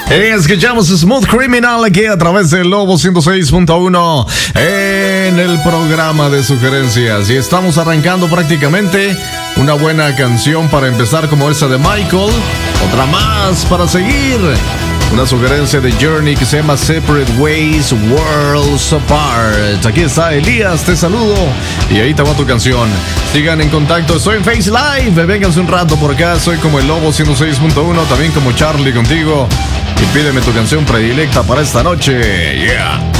Escuchamos Smooth Criminal aquí a través del Lobo 106.1 en el programa de sugerencias. Y estamos arrancando prácticamente una buena canción para empezar, como esa de Michael. Otra más para seguir. Una sugerencia de Journey que se llama Separate Ways, Worlds Apart. Aquí está Elías, te saludo. Y ahí te va tu canción. Sigan en contacto, estoy en Face Live. Vénganse un rato por acá, soy como el Lobo 106.1, también como Charlie contigo. Y pídeme tu canción predilecta para esta noche. Yeah.